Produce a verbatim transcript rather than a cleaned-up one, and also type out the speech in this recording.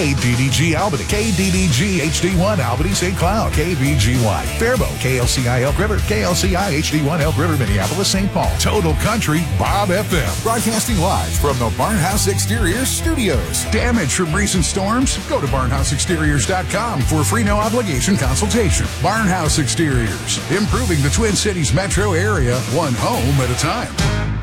K D D G Albany, K D D G H D one Albany Saint Cloud, K B G Y Faribault, K L C I Elk River, K L C I H D one Elk River, Minneapolis, Saint Paul. Total Country Bob F M. Broadcasting live from the Barnhouse Exteriors Studios. Damage from recent storms? Go to barnhouse exteriors dot com for a free no obligation consultation. Barnhouse Exteriors, improving the Twin Cities metro area one home at a time.